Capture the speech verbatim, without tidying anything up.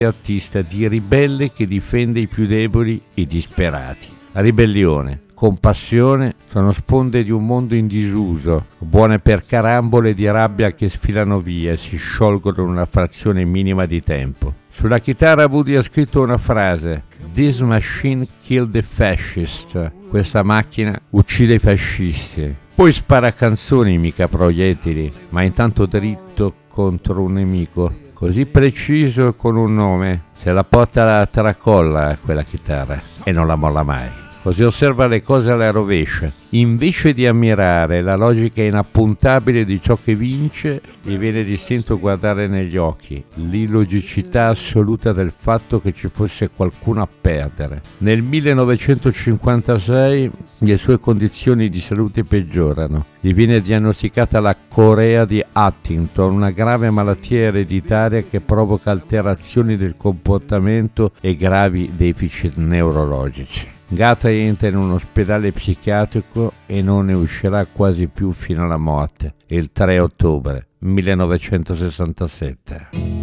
artista di ribelle che difende i più deboli e disperati. Ribellione, compassione sono sponde di un mondo in disuso, buone per carambole di rabbia che sfilano via e si sciolgono in una frazione minima di tempo. Sulla chitarra Woody ha scritto una frase: "This machine killed the fascist". Questa macchina uccide i fascisti. Poi spara canzoni, mica proiettili, ma intanto dritto contro un nemico. Così preciso e con un nome. Se la porta la tracolla quella chitarra e non la molla mai. Così osserva le cose alla rovescia. Invece di ammirare la logica inappuntabile di ciò che vince, gli viene distinto guardare negli occhi l'illogicità assoluta del fatto che ci fosse qualcuno a perdere. Nel millenovecentocinquantasei le sue condizioni di salute peggiorano. Gli viene diagnosticata la corea di Huntington, una grave malattia ereditaria che provoca alterazioni del comportamento e gravi deficit neurologici. Gata entra in un ospedale psichiatrico e non ne uscirà quasi più fino alla morte, il tre ottobre millenovecentosessantasette.